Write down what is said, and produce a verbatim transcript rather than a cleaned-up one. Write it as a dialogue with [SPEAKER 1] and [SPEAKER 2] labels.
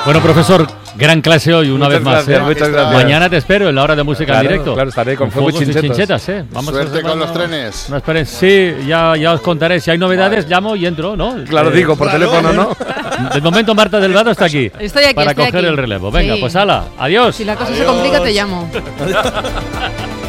[SPEAKER 1] Bueno, profesor, gran clase hoy, una
[SPEAKER 2] muchas
[SPEAKER 1] vez más.
[SPEAKER 2] Gracias,
[SPEAKER 1] ¿eh?
[SPEAKER 2] muchas gracias.
[SPEAKER 1] Mañana te espero en la hora de música
[SPEAKER 2] claro,
[SPEAKER 1] en directo.
[SPEAKER 2] Claro, estaré con, con fuegos y
[SPEAKER 1] chinchetas.
[SPEAKER 2] chinchetas
[SPEAKER 1] ¿eh? Vamos
[SPEAKER 3] Suerte
[SPEAKER 1] a
[SPEAKER 3] con
[SPEAKER 1] una,
[SPEAKER 3] los trenes.
[SPEAKER 1] Una experiencia. Sí, ya, ya os contaré. Si hay novedades, vale. llamo y entro, ¿no?
[SPEAKER 2] Claro, eh, digo, por claro, teléfono, ¿no?
[SPEAKER 1] De momento, Marta Delgado está aquí.
[SPEAKER 4] Estoy aquí,
[SPEAKER 1] Para
[SPEAKER 4] estoy
[SPEAKER 1] coger
[SPEAKER 4] aquí.
[SPEAKER 1] el relevo. Venga,
[SPEAKER 4] sí.
[SPEAKER 1] pues ala, adiós.
[SPEAKER 4] Si la cosa
[SPEAKER 3] adiós.
[SPEAKER 4] se complica, te llamo.